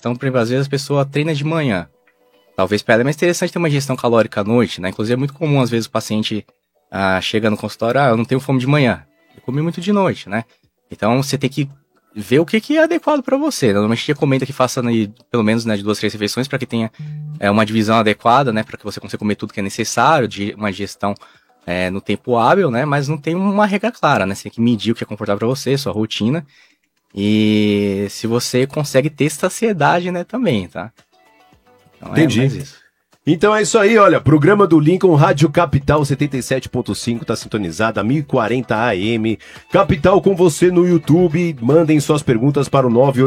Então, por exemplo, às vezes a pessoa treina de manhã. Talvez para ela é mais interessante ter uma ingestão calórica à noite, né? Inclusive é muito comum, às vezes, o paciente chega no consultório, eu não tenho fome de manhã, eu comi muito de noite, né? Então, você tem que ver o que é adequado para você. Normalmente a gente recomenda que faça pelo menos, né, de 2 a 3 refeições para que tenha uma divisão adequada, né, para que você consiga comer tudo que é necessário, de uma digestão no tempo hábil, né, mas não tem uma regra clara, né, você tem que medir o que é confortável para você, sua rotina, e se você consegue ter saciedade, né, também, tá? Então, entendi. É mais isso. Então é isso aí, olha, programa do Lincoln, Rádio Capital 77.5, tá sintonizada, 1040 AM, Capital com você no YouTube, mandem suas perguntas para o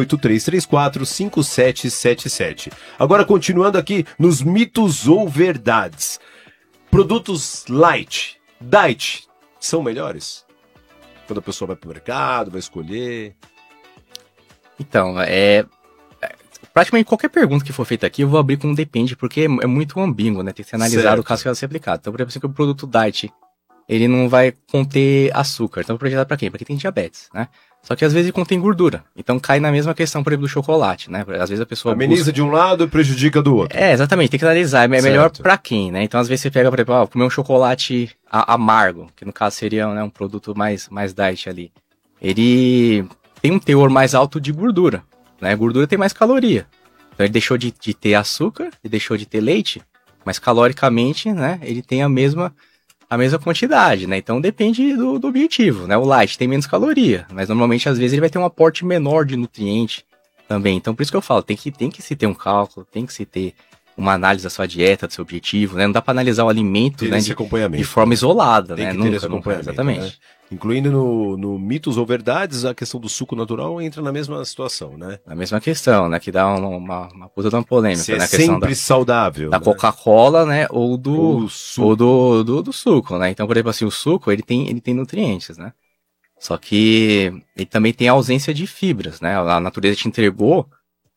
983345777. Agora, continuando aqui nos mitos ou verdades, produtos light, diet, são melhores? Quando a pessoa vai pro mercado, vai escolher... Então, praticamente qualquer pergunta que for feita aqui, eu vou abrir com um depende, porque é muito ambíguo, né? Tem que ser analisado o caso que ela ser aplicado. Então, por exemplo, que o produto diet, ele não vai conter açúcar. Então, projetado pra quem? Pra quem tem diabetes, né? Só que às vezes ele contém gordura. Então, cai na mesma questão, por exemplo, do chocolate, né? Às vezes a pessoa ameniza de um lado e prejudica do outro. Exatamente. Tem que analisar. É melhor pra quem, né? Então, às vezes você pega, por exemplo, comer um chocolate amargo, que no caso seria, né, um produto mais diet ali. Ele tem um teor mais alto de gordura, né? Gordura tem mais caloria. Então ele deixou de ter açúcar, ele deixou de ter leite, mas caloricamente, né, ele tem a mesma quantidade, né? Então depende do objetivo, né? O light tem menos caloria, mas normalmente às vezes ele vai ter um aporte menor de nutriente também. Então por isso que eu falo, tem que se ter um cálculo, tem que se ter uma análise da sua dieta, do seu objetivo, né? Não dá para analisar o alimento, né, de forma isolada, tem né? Que ter esse acompanhamento, exatamente. Né? Incluindo no mitos ou verdades, a questão do suco natural entra na mesma situação, né? Na mesma questão, né? Que dá uma puta de uma polêmica, se né? É sempre saudável. Da Coca-Cola, né? Ou do suco, né? Então, por exemplo, assim, o suco, ele tem nutrientes, né? Só que ele também tem ausência de fibras, né? A natureza te entregou,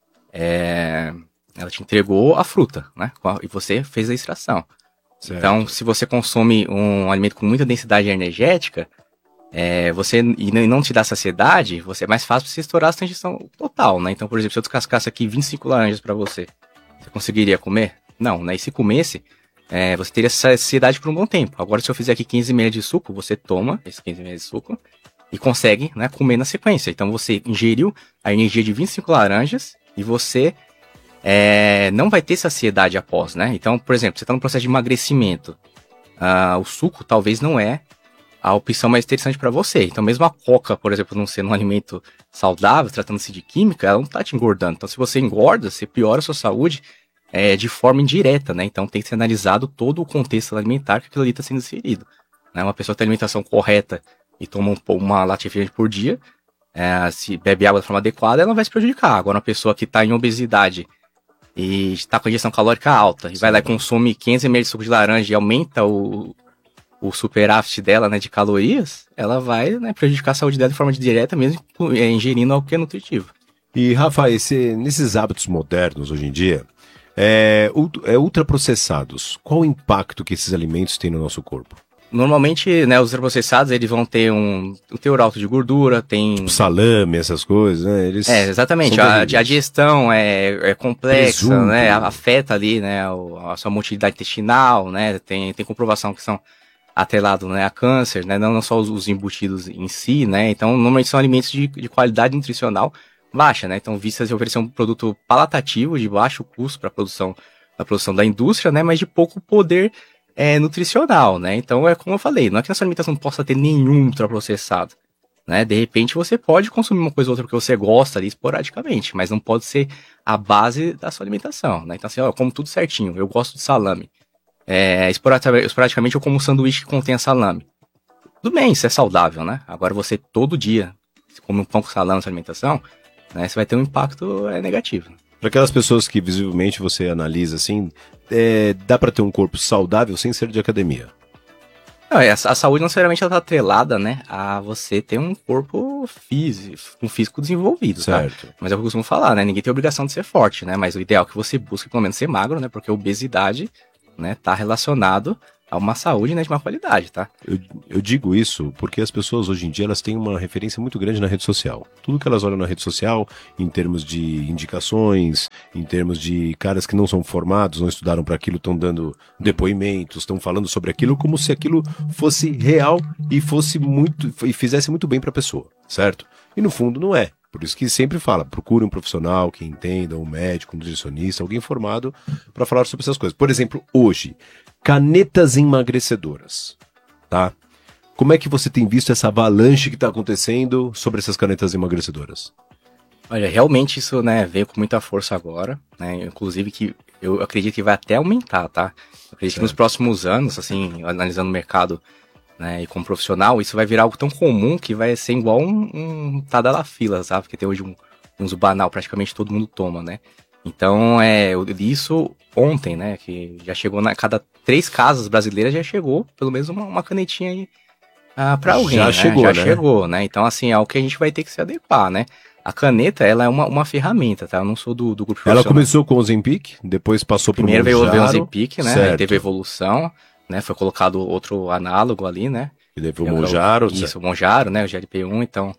ela te entregou a fruta, né? E você fez a extração. Certo. Então, se você consome um alimento com muita densidade energética, você e não te dá saciedade, é mais fácil você estourar a sua ingestão total, né? Então, por exemplo, se eu descascasse aqui 25 laranjas para você conseguiria comer? Não, né? E se comesse, você teria saciedade por um bom tempo. Agora, se eu fizer aqui 15 ml de suco, você toma esses 15 ml de suco e consegue, né, comer na sequência. Então, você ingeriu a energia de 25 laranjas e você não vai ter saciedade após, né? Então, por exemplo, você está no processo de emagrecimento. O suco talvez não é a opção mais interessante para você. Então, mesmo a coca, por exemplo, não sendo um alimento saudável, tratando-se de química, ela não está te engordando. Então, se você engorda, você piora a sua saúde de forma indireta, né? Então, tem que ser analisado todo o contexto alimentar que aquilo ali está sendo inserido. Né? Uma pessoa que tem alimentação correta e toma uma lata de refrigerante por dia, se bebe água de forma adequada, ela não vai se prejudicar. Agora, uma pessoa que está em obesidade e está com a ingestão calórica alta, e vai lá e consome 500 ml de suco de laranja e aumenta o superávit dela, né, de calorias, ela vai, né, prejudicar a saúde dela de forma direta, mesmo ingerindo algo que é nutritivo. E, Rafa, nesses hábitos modernos hoje em dia, ultraprocessados, qual o impacto que esses alimentos têm no nosso corpo? Normalmente, né, os ultraprocessados, eles vão ter um teor alto de gordura, tem... Tipo salame, essas coisas, né? Exatamente. A digestão é complexa, presunto, né? Afeta ali, né, a sua motilidade intestinal, né? Tem comprovação que são atrelados, né, a câncer, né? Não só os embutidos em si, né? Então, normalmente são alimentos de qualidade nutricional baixa, né? Então, vistas de oferecer um produto palatativo, de baixo custo para a produção da indústria, né? Mas de pouco poder nutricional, né? Então, como eu falei, não é que a sua alimentação não possa ter nenhum ultraprocessado, né? De repente, você pode consumir uma coisa ou outra porque você gosta ali esporadicamente, mas não pode ser a base da sua alimentação, né? Então, assim, eu como tudo certinho, eu gosto de salame. Esporadicamente, eu como um sanduíche que contém salame. Tudo bem, isso é saudável, né? Agora, você todo dia come um pão com salame na sua alimentação, né? Você vai ter um impacto negativo. Para aquelas pessoas que visivelmente você analisa assim, dá para ter um corpo saudável sem ser de academia? Não, a saúde não necessariamente está atrelada, né, a você ter um corpo físico desenvolvido, certo? Tá? Mas é o que eu costumo falar, né? Ninguém tem obrigação de ser forte, né? Mas o ideal é que você busque pelo menos ser magro, né? Porque a obesidade, né, tá relacionado a uma saúde, né, de má qualidade, tá? Eu digo isso porque as pessoas hoje em dia elas têm uma referência muito grande na rede social. Tudo que elas olham na rede social, em termos de indicações, em termos de caras que não são formados, não estudaram para aquilo, estão dando depoimentos, estão falando sobre aquilo como se aquilo fosse real e fosse muito e fizesse muito bem para a pessoa, certo? E no fundo não é. Por isso que sempre fala, procure um profissional que entenda, um médico, um nutricionista, alguém formado para falar sobre essas coisas. Por exemplo, hoje, canetas emagrecedoras, tá? Como é que você tem visto essa avalanche que está acontecendo sobre essas canetas emagrecedoras? Olha, realmente isso, né, veio com muita força agora, né, inclusive que eu acredito que vai até aumentar, tá? Eu acredito que nos próximos anos, assim, analisando o mercado, né, e como profissional, isso vai virar algo tão comum que vai ser igual um Tadalafila, sabe? Porque tem hoje um uso banal, praticamente todo mundo toma, né? Então, eu li isso ontem, né, que já chegou cada 3 casas brasileiras já chegou pelo menos uma canetinha aí para alguém, já né? chegou, já né? chegou, né? Então, assim, é algo que a gente vai ter que se adequar, né? A caneta, ela é uma ferramenta, tá? Eu não sou do grupo profissional. Ela começou com o Ozempic, depois passou para o Primeiro Mounjaro. veio o Ozempic, né? Certo. Aí teve evolução, né? Foi colocado outro análogo ali, né? E levou o Mounjaro. Isso, o Mounjaro, né? O GLP-1, então...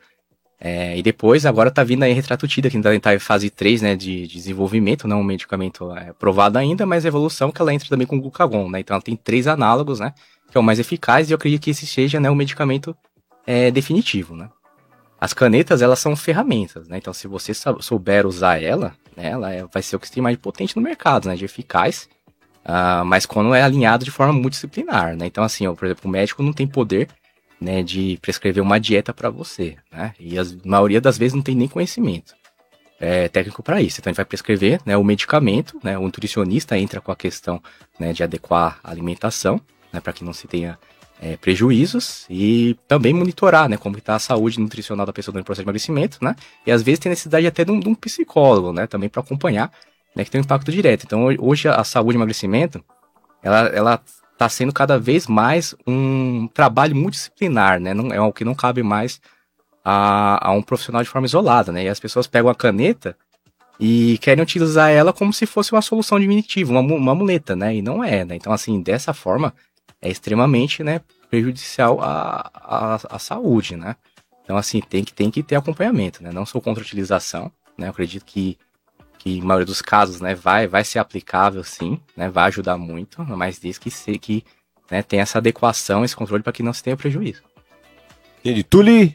e depois, agora tá vindo aí Retratutida, que ainda tá em fase 3, né? De desenvolvimento, não um medicamento provado ainda, mas evolução que ela entra também com o glucagon, né? Então ela tem 3 análogos, né? Que é o mais eficaz e eu acredito que esse seja, né? O medicamento definitivo, né? As canetas, elas são ferramentas, né? Então, se você souber usar ela, né, ela vai ser o que tem mais potente no mercado, né? De eficaz, mas quando é alinhado de forma multidisciplinar, né? Então, assim, por exemplo, o médico não tem poder, né, de prescrever uma dieta para você, né? E a maioria das vezes não tem nem conhecimento técnico para isso. Então, ele vai prescrever, né, o medicamento, né? O nutricionista entra com a questão, né, de adequar a alimentação, né, para que não se tenha prejuízos e também monitorar, né, como está a saúde nutricional da pessoa no processo de emagrecimento, né, e às vezes tem necessidade até de um psicólogo, né, também para acompanhar, né, que tem um impacto direto. Então, hoje a saúde e emagrecimento, ela está sendo cada vez mais um trabalho multidisciplinar, né, não, é algo que não cabe mais a um profissional de forma isolada, né, e as pessoas pegam a caneta e querem utilizar ela como se fosse uma solução definitiva, uma muleta, né, e não é, né, então, assim, dessa forma, é extremamente, né, prejudicial à saúde, né? Então, assim, tem que ter acompanhamento, né? Não sou contra a utilização, né? Eu acredito que em maioria dos casos, né, vai ser aplicável, sim, né? Vai ajudar muito, mas diz que né, tem essa adequação, esse controle para que não se tenha prejuízo. Entendi. Tuli,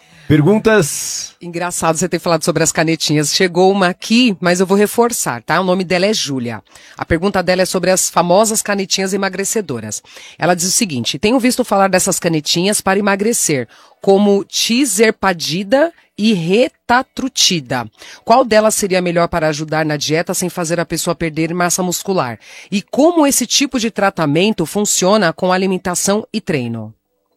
perguntas? Engraçado você ter falado sobre as canetinhas. Chegou uma aqui, mas eu vou reforçar, tá? O nome dela é Júlia. A pergunta dela é sobre as famosas canetinhas emagrecedoras. Ela diz o seguinte: tenho visto falar dessas canetinhas para emagrecer, como Tirzepatida e Retatrutida. Qual delas seria melhor para ajudar na dieta sem fazer a pessoa perder massa muscular? E como esse tipo de tratamento funciona com alimentação e treino?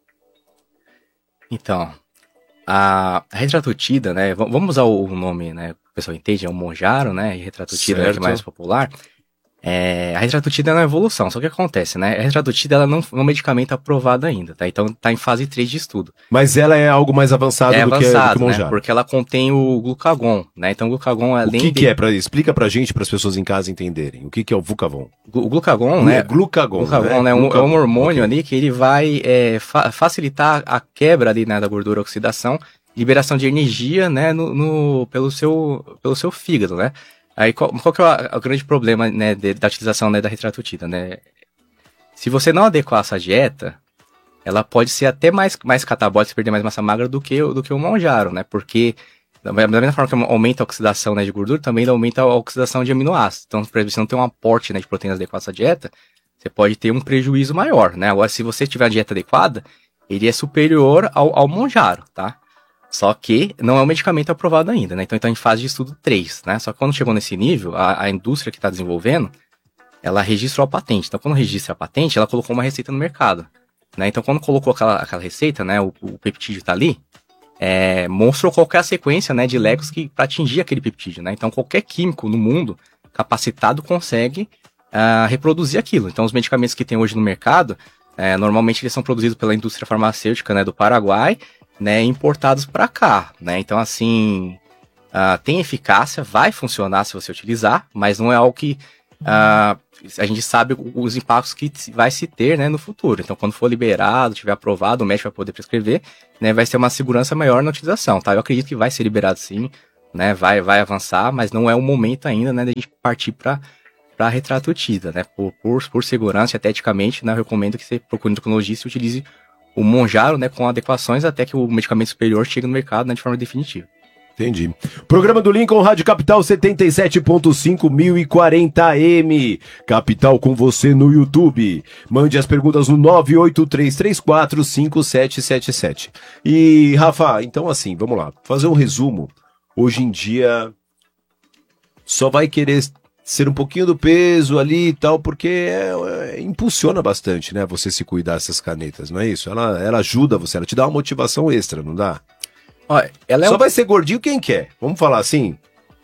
Então, a Retratutida, né, vamos usar o nome, né, o pessoal entende, é o Mounjaro, né, e Retratutida é o mais popular. A Retratutida é uma evolução, só que acontece, né, a Retratutida ela não é um medicamento aprovado ainda, tá, então tá em fase 3 de estudo. Mas ela é algo mais avançado do que o Mounjaro. Né, porque ela contém o glucagon, né, então o glucagon além explica pra gente, para as pessoas em casa entenderem, o que é o Glucagon? O glucagon, né, Glucagon, né, é um hormônio ali que ele vai facilitar a quebra ali, né, da gordura, oxidação, liberação de energia, né, pelo seu fígado, né. Aí qual que é o grande problema, né, da utilização, né, da Retratutida, né? Se você não adequar essa dieta, ela pode ser até mais catabólica, se perder mais massa magra do que o Mounjaro, né? Porque da mesma forma que aumenta a oxidação, né, de gordura, também aumenta a oxidação de aminoácidos. Então, por exemplo, se não tem um aporte, né, de proteínas adequado a essa dieta, você pode ter um prejuízo maior, né? Agora, se você tiver a dieta adequada, ele é superior ao Mounjaro, tá? Só que não é um medicamento aprovado ainda, né? Então tá em fase de estudo 3, né? Só que quando chegou nesse nível, a indústria que está desenvolvendo, ela registrou a patente. Então quando registra a patente, ela colocou uma receita no mercado, né? Então quando colocou aquela receita, né? O peptídeo tá ali, mostrou qual que é a sequência, né, de legos para atingir aquele peptídeo, né? Então qualquer químico no mundo capacitado consegue reproduzir aquilo. Então os medicamentos que tem hoje no mercado, normalmente eles são produzidos pela indústria farmacêutica, né, do Paraguai, né, importados para cá, né? Então, assim, tem eficácia, vai funcionar se você utilizar, mas não é algo que a gente sabe os impactos que vai se ter, né, no futuro. Então, quando for liberado, tiver aprovado, o médico vai poder prescrever, né, vai ter uma segurança maior na utilização, tá? Eu acredito que vai ser liberado sim, né, vai avançar, mas não é o momento ainda, né, da gente partir para retrato utida, né? Por segurança e até eticamente, né, eu recomendo que você procure um endocrinologista e utilize o Monjaro, né, com adequações até que o medicamento superior chegue no mercado, né, de forma definitiva. Entendi. Programa do Lincoln, Rádio Capital 77.5 1040M. Capital com você no YouTube. Mande as perguntas no 983345777. E, Rafa, então assim, vamos lá. Fazer um resumo. Hoje em dia, só vai querer ser um pouquinho do peso ali e tal, porque impulsiona bastante, né? Você se cuidar dessas canetas, não é isso? Ela ajuda você, ela te dá uma motivação extra, não dá? Olha, ela só vai ser gordinho quem quer, vamos falar assim?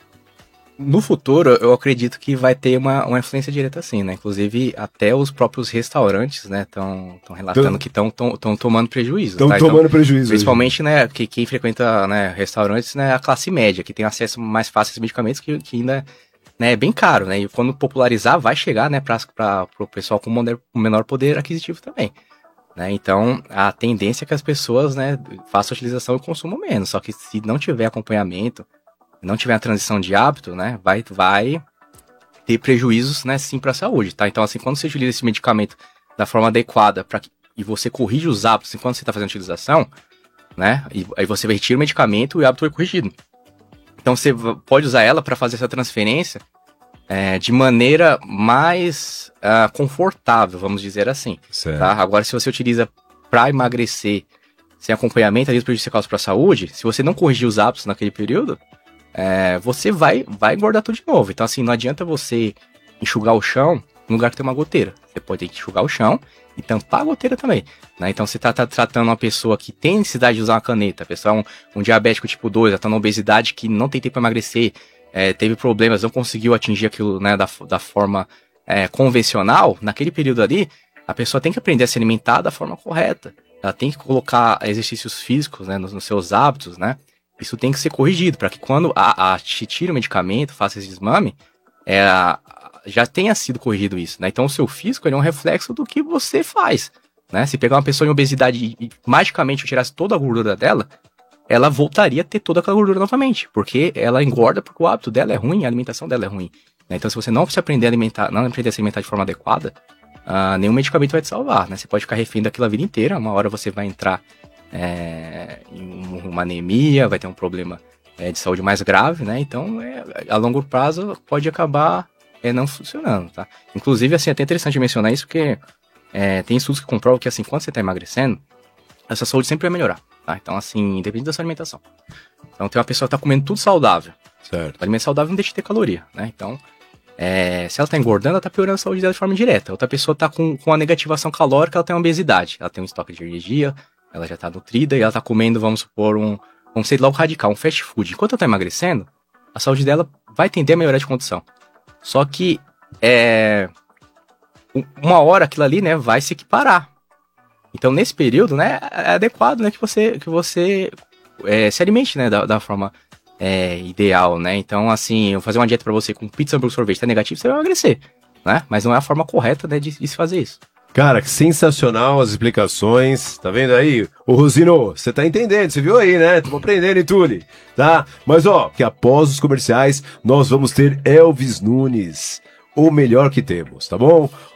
No futuro, eu acredito que vai ter uma influência direta assim, né? Inclusive, até os próprios restaurantes, né, estão relatando que estão tomando prejuízo. Estão tomando prejuízo. Principalmente, né, quem frequenta, né, restaurantes, né, a classe média, que tem acesso mais fácil a esses medicamentos, que ainda, né, é bem caro, né? E quando popularizar, vai chegar, né, para o pessoal com menor poder aquisitivo também. Né? Então, a tendência é que as pessoas, né, façam a utilização e consumam menos. Só que se não tiver acompanhamento, não tiver a transição de hábito, né, vai ter prejuízos, né, sim, para a saúde, tá? Então, assim, quando você utiliza esse medicamento da forma adequada e você corrige os hábitos enquanto você está fazendo a utilização, né, e aí você retira o medicamento e o hábito é corrigido. Então, você pode usar ela para fazer essa transferência de maneira mais confortável, vamos dizer assim. Tá? Agora, se você utiliza para emagrecer sem acompanhamento, risco prejudicial para a saúde, se você não corrigir os hábitos naquele período, você vai engordar tudo de novo. Então, assim, não adianta você enxugar o chão no lugar que tem uma goteira. Você pode ter que enxugar o chão e tampar a goteira também. Né? Então, você está tratando uma pessoa que tem necessidade de usar uma caneta, a pessoa é um diabético tipo 2, ela está numa obesidade que não tem tempo para emagrecer, teve problemas, não conseguiu atingir aquilo, né, da forma convencional, naquele período ali, a pessoa tem que aprender a se alimentar da forma correta. Ela tem que colocar exercícios físicos, né, nos seus hábitos, né? Isso tem que ser corrigido, para que quando te tire o medicamento, faça esse desmame, já tenha sido corrigido isso, né? Então o seu físico é um reflexo do que você faz, né? Se pegar uma pessoa em obesidade e magicamente tirasse toda a gordura dela, ela voltaria a ter toda aquela gordura novamente, porque ela engorda porque o hábito dela é ruim, a alimentação dela é ruim. Né? Então se você não se aprender a alimentar, não aprender a se alimentar de forma adequada, nenhum medicamento vai te salvar, né? Você pode ficar refém daquilo a vida inteira, uma hora você vai entrar em uma anemia, vai ter um problema de saúde mais grave, né? Então, a longo prazo pode acabar não funcionando, tá? Inclusive, assim, é até interessante mencionar isso, porque tem estudos que comprovam que, assim, quando você está emagrecendo, a sua saúde sempre vai melhorar, tá? Então, assim, independente da sua alimentação. Então, tem uma pessoa que está comendo tudo saudável. Certo. O alimento saudável não deixa de ter caloria, né? Então, se ela está engordando, ela está piorando a saúde dela de forma direta. Outra pessoa está com a negativação calórica, ela tem uma obesidade. Ela tem um estoque de energia, ela já está nutrida e ela está comendo, vamos supor, um conceito logo radical, um fast food. Enquanto ela está emagrecendo, a saúde dela vai tender a melhorar de condição. Só que uma hora aquilo ali, né, vai se equiparar. Então, nesse período, né, é adequado, né, que você se alimente, né, da forma ideal, né. Então, assim, eu fazer uma dieta para você com pizza, hambúrguer, sorvete, tá negativo, você vai emagrecer, né. Mas não é a forma correta, né, de se fazer isso. Cara, sensacional as explicações, tá vendo aí? Ô Rosino, você tá entendendo, você viu aí, né? Tô aprendendo em Tule, tá? Mas ó, que após os comerciais, nós vamos ter Elvis Nunes, o melhor que temos, tá bom?